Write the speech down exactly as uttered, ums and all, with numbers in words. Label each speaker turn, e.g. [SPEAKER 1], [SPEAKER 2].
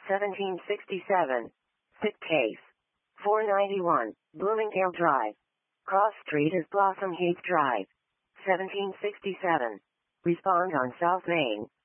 [SPEAKER 1] seventeen sixty-seven. Fit case. four ninety-one, Bloomingdale Drive. Cross Street is Blossom Heath Drive. seventeen sixty-seven. Respond on South Main.